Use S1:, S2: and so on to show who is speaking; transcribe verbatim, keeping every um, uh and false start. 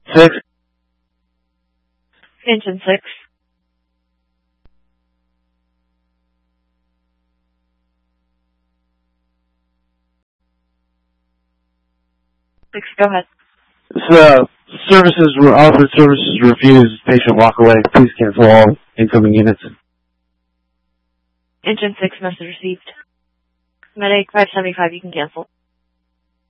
S1: Six.
S2: Engine six. Six, go ahead.
S1: So, services were offered, services refused, patient walk away. Please cancel all incoming units.
S2: Engine six, message received. Medic five seventy-five, you can cancel.